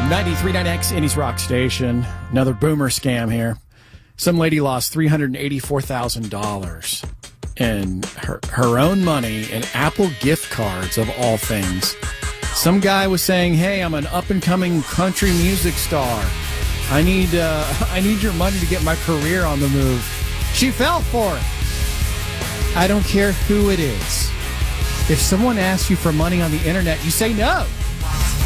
93.9X, Indy's Rock Station. Another boomer scam here. Some lady lost $384,000 in her own money in Apple gift cards, of all things. Some guy was saying, hey, I'm an up-and-coming country music star. I need your money to get my career on the move. She fell for it. I don't care who it is. If someone asks you for money on the internet, you say no.